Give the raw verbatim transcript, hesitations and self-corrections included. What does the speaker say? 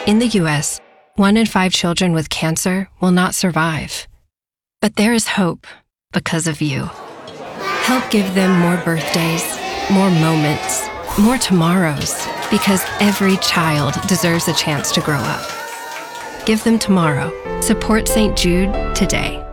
In the U S, one in five children with cancer will not survive. But there is hope because of you. Help give them more birthdays, more moments, more tomorrows, because every child deserves a chance to grow up. Give them tomorrow. Support Saint Jude today.